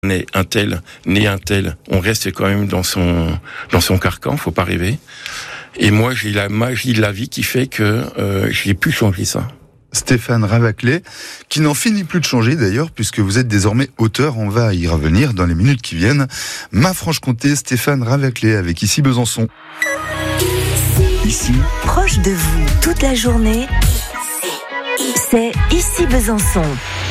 né un tel, on reste quand même dans son carcan, faut pas rêver. Et moi, j'ai la magie de la vie qui fait que j'ai pu changer ça. Stéphane Ravaclet, qui n'en finit plus de changer d'ailleurs, puisque vous êtes désormais auteur, on va y revenir dans les minutes qui viennent. Ma Franche-Comté, Stéphane Ravaclet, avec Ici Besançon. Ici, proche de vous, toute la journée, c'est Ici Besançon.